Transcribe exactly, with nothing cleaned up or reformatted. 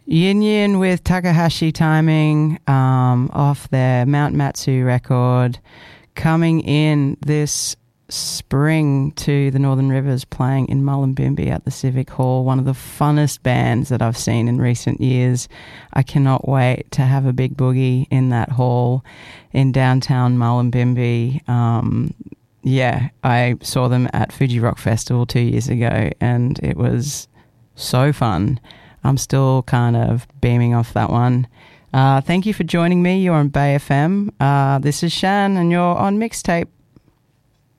Yin Yin with Takahashi Timing um, off their Mount Matsu record, coming in this spring to the Northern Rivers, playing in Mullumbimby at the Civic Hall, one of the funnest bands that I've seen in recent years. I cannot wait to have a big boogie in that hall in downtown Mullumbimby. Um, yeah, I saw them at Fuji Rock Festival two years ago and it was so fun. I'm still kind of beaming off that one. Uh, thank you for joining me. You're on Bay F M. Uh, this is Shan and you're on Mixtape.